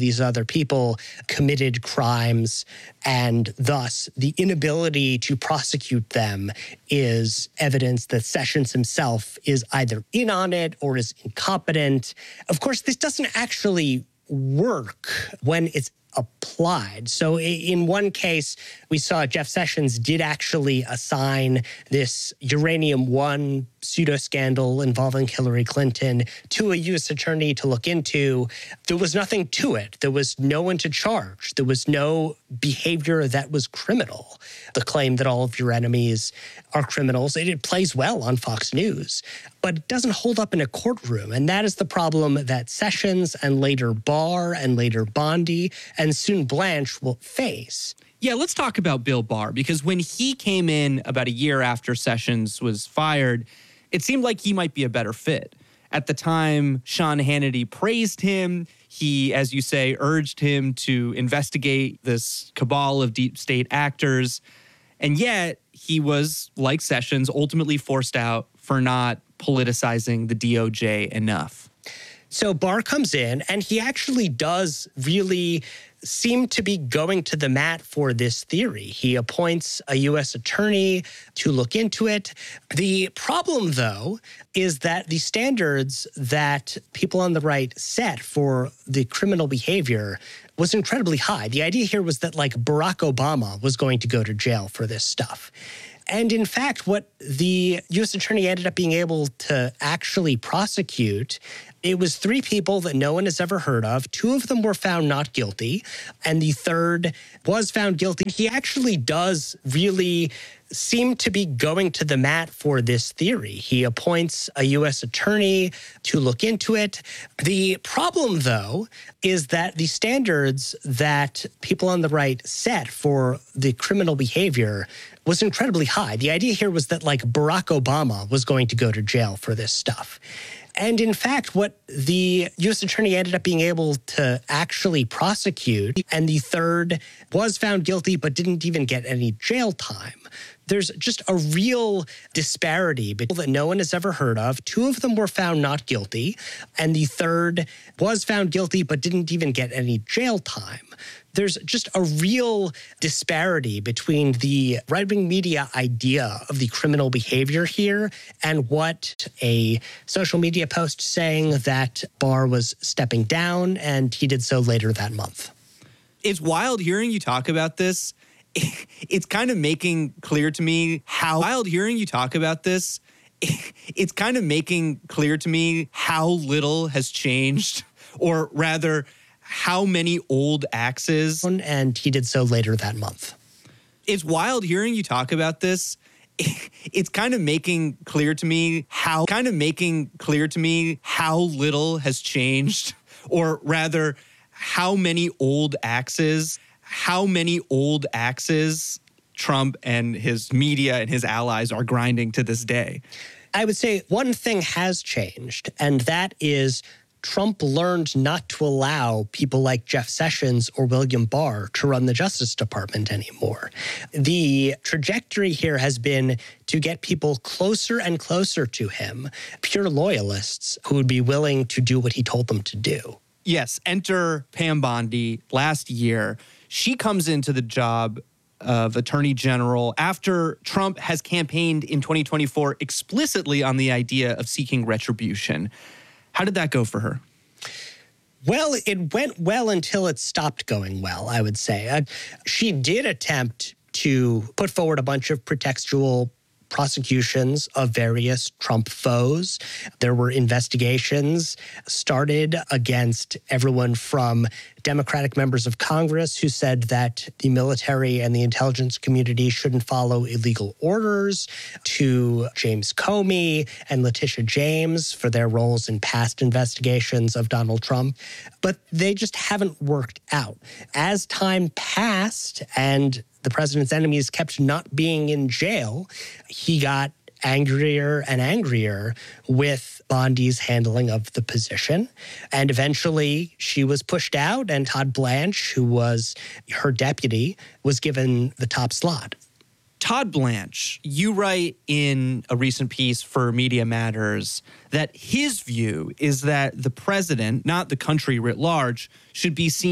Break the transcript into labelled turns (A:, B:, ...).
A: these other people committed crimes, and thus the inability to prosecute them is evidence that Sessions himself is either in on it or is incompetent. Of course, this doesn't actually work when it's applied. So in one case, we saw Jeff Sessions did actually assign this Uranium One pseudo-scandal involving Hillary Clinton to a U.S. attorney to look into. There was nothing to it. There was no one to charge. There was no behavior that was criminal. The claim that all of your enemies are criminals, it plays well on Fox News, but it doesn't hold up in a courtroom. And that is the problem that Sessions and later Barr and later Bondi and soon Blanche will face.
B: Yeah, let's talk about Bill Barr, because when he came in about a year after Sessions was fired, it seemed like he might be a better fit. At the time, Sean Hannity praised him. He, as you say, urged him to investigate this cabal of deep state actors. And yet, he was, like Sessions, ultimately forced out for not politicizing the DOJ enough.
A: So Barr comes in, and he actually does really seem to be going to the mat for this theory. He appoints a U.S. attorney to look into it. The problem, though, is that the standards that people on the right set for the criminal behavior was incredibly high. The idea here was that, like, Barack Obama was going to go to jail for this stuff. And in fact, what the U.S. attorney ended up being able to actually prosecute, it was 3 people that no one has ever heard of. 2 of them were found not guilty, and the third was found guilty. He actually does really seem to be going to the mat for this theory. He appoints a U.S. attorney to look into it. The problem, though, is that the standards that people on the right set for the criminal behavior was incredibly high. The idea here was that, like, Barack Obama was going to go to jail for this stuff. And in fact, what the U.S. attorney ended up being able to actually prosecute, and the third was found guilty but didn't even get any jail time. There's just a real disparity between that no one has ever heard of. 2 of them were found not guilty, and the third was found guilty but didn't even get any jail time. There's just a real disparity between the right-wing media idea of the criminal behavior here and what a social media post saying that Barr was stepping down, and he did so later that month.
B: It's wild hearing you talk about this. It's kind of making clear to me how little has changed, or rather, how many old axes.
A: And he did so later that month.
B: It's wild hearing you talk about this. It's kind of making clear to me how little has changed, or rather, how many old axes Trump and his media and his allies are grinding to this day.
A: I would say one thing has changed, and that is Trump learned not to allow people like Jeff Sessions or William Barr to run the Justice Department anymore. The trajectory here has been to get people closer and closer to him, pure loyalists who would be willing to do what he told them to do.
B: Yes, enter Pam Bondi last year. She comes into the job of Attorney General after Trump has campaigned in 2024 explicitly on the idea of seeking retribution. How did that go for her?
A: Well, it went well until it stopped going well, I would say. She did attempt to put forward a bunch of pretextual prosecutions of various Trump foes. There were investigations started against everyone from Democratic members of Congress who said that the military and the intelligence community shouldn't follow illegal orders, to James Comey and Letitia James for their roles in past investigations of Donald Trump. But they just haven't worked out. As time passed and the president's enemies kept not being in jail, he got angrier and angrier with Bondi's handling of the position. And eventually she was pushed out, and Todd Blanche, who was her deputy, was given the top slot.
B: Todd Blanche, you write in a recent piece for Media Matters that his view is that the president, not the country writ large, should be seen